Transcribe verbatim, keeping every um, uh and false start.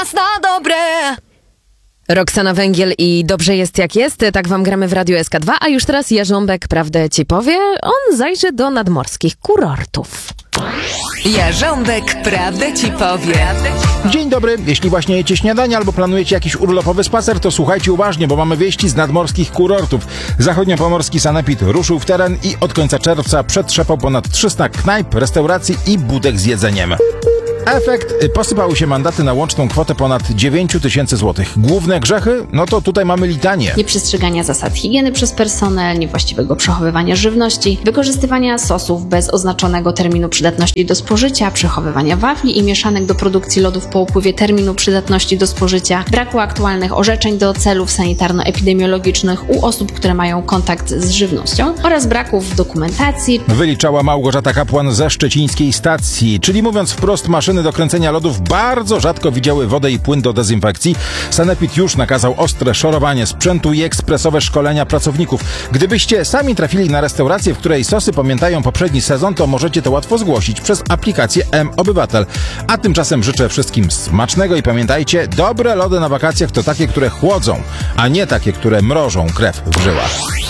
Czas na dobre! Roxana Węgiel i Dobrze jest jak jest, tak wam gramy w Radiu S K dwa, a już teraz Jarząbek prawdę ci powie, on zajrzy do nadmorskich kurortów. Jarząbek prawdę ci powie. Dzień dobry, jeśli właśnie jecie śniadanie albo planujecie jakiś urlopowy spacer, to słuchajcie uważnie, bo mamy wieści z nadmorskich kurortów. Zachodniopomorski sanepid ruszył w teren i od końca czerwca przetrzepał ponad trzysta knajp, restauracji i budek z jedzeniem. Efekt: posypały się mandaty na łączną kwotę ponad dziewięć tysięcy złotych. Główne grzechy? No to tutaj mamy litanię. Nieprzestrzegania zasad higieny przez personel, niewłaściwego przechowywania żywności, wykorzystywania sosów bez oznaczonego terminu przydatności do spożycia, przechowywania wafli i mieszanek do produkcji lodów po upływie terminu przydatności do spożycia, braku aktualnych orzeczeń do celów sanitarno-epidemiologicznych u osób, które mają kontakt z żywnością oraz braków dokumentacji. Wyliczała Małgorzata Kapłan ze szczecińskiej stacji, czyli mówiąc wprost, maszyny do kręcenia lodów bardzo rzadko widziały wodę i płyn do dezynfekcji. Sanepid już nakazał ostre szorowanie sprzętu i ekspresowe szkolenia pracowników. Gdybyście sami trafili na restaurację, w której sosy pamiętają poprzedni sezon, to możecie to łatwo zgłosić przez aplikację M-Obywatel. A tymczasem życzę wszystkim smacznego i pamiętajcie, dobre lody na wakacjach to takie, które chłodzą, a nie takie, które mrożą krew w żyłach.